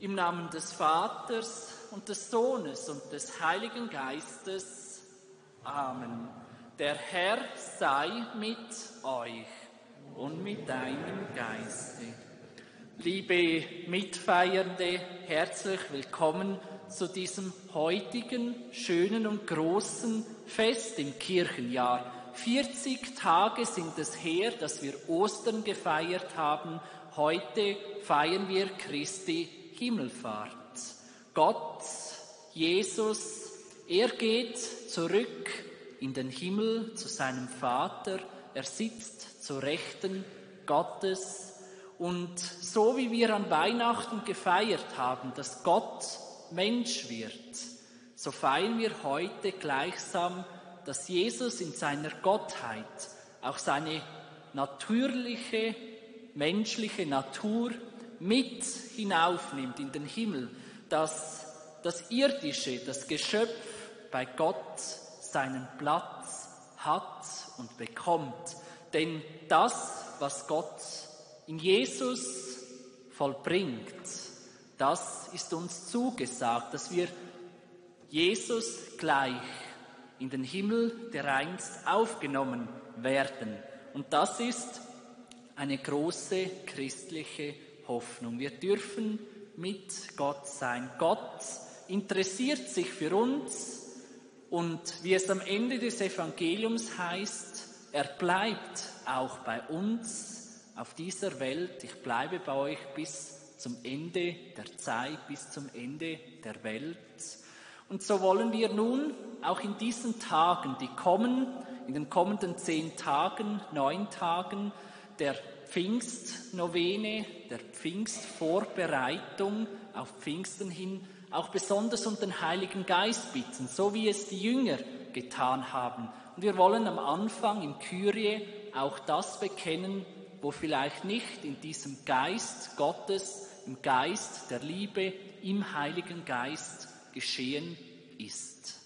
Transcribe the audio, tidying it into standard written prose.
Im Namen des Vaters und des Sohnes und des Heiligen Geistes. Amen. Der Herr sei mit euch und mit deinem Geiste. Liebe Mitfeiernde, herzlich willkommen zu diesem heutigen, schönen und großen Fest im Kirchenjahr. 40 Tage sind es her, dass wir Ostern gefeiert haben. Heute feiern wir Christi Himmelfahrt. Gott, Jesus, er geht zurück in den Himmel zu seinem Vater. Er sitzt zur Rechten Gottes. Und so wie wir an Weihnachten gefeiert haben, dass Gott Mensch wird, so feiern wir heute gleichsam, dass Jesus in seiner Gottheit auch seine natürliche, menschliche Natur mit hinaufnimmt in den Himmel, dass das Irdische, das Geschöpf bei Gott seinen Platz hat und bekommt. Denn das, was Gott in Jesus vollbringt, das ist uns zugesagt, dass wir Jesus gleich in den Himmel dereinst aufgenommen werden. Und das ist eine große christliche Hoffnung. Wir dürfen mit Gott sein. Gott interessiert sich für uns und wie es am Ende des Evangeliums heißt, er bleibt auch bei uns auf dieser Welt. Ich bleibe bei euch bis zum Ende der Zeit, bis zum Ende der Welt. Und so wollen wir nun auch in diesen Tagen, die kommen, in den kommenden 10 Tagen, 9 Tagen der Pfingstnovene, der Pfingstvorbereitung auf Pfingsten hin, auch besonders um den Heiligen Geist bitten, so wie es die Jünger getan haben. Und wir wollen am Anfang im Kyrie auch das bekennen, wo vielleicht nicht in diesem Geist Gottes, im Geist der Liebe, im Heiligen Geist geschehen ist.